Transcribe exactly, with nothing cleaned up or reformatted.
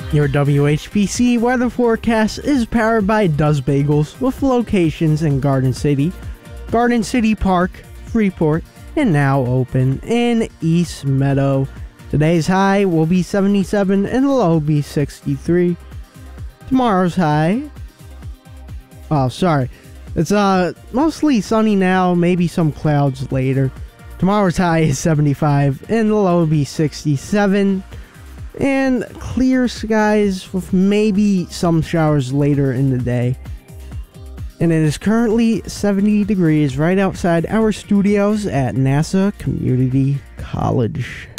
Your W H P C weather forecast is powered by Does Bagels with locations in Garden City, Garden City Park, Freeport, and now open in East Meadow. Today's high will be seventy-seven and the low will be sixty-three. Tomorrow's high, oh sorry, it's uh mostly sunny now, maybe some clouds later. Tomorrow's high is seventy-five and the low will be sixty-seven. And clear skies with maybe some showers later in the day. And it is currently seventy degrees right outside our studios at NASA Community College.